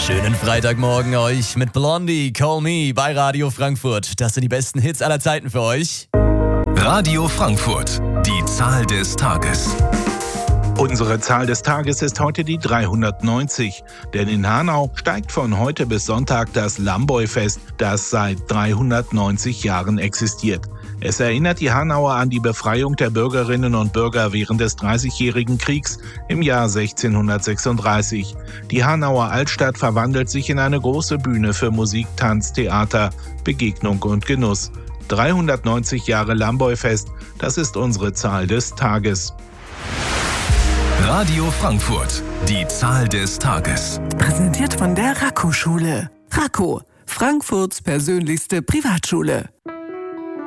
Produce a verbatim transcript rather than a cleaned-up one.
Schönen Freitagmorgen euch mit Blondie, Call Me bei Radio Frankfurt. Das sind die besten Hits aller Zeiten für euch. Radio Frankfurt, die Zahl des Tages. Unsere Zahl des Tages ist heute die dreihundertneunzig, denn in Hanau steigt von heute bis Sonntag das Lamboy-Fest, das seit dreihundertneunzig Jahren existiert. Es erinnert die Hanauer an die Befreiung der Bürgerinnen und Bürger während des Dreißigjährigen Kriegs im Jahr sechzehnhundertsechsunddreißig. Die Hanauer Altstadt verwandelt sich in eine große Bühne für Musik, Tanz, Theater, Begegnung und Genuss. dreihundertneunzig Jahre Lamboy-Fest, das ist unsere Zahl des Tages. Radio Frankfurt, die Zahl des Tages. Präsentiert von der Racco-Schule. Racco, Frankfurts persönlichste Privatschule.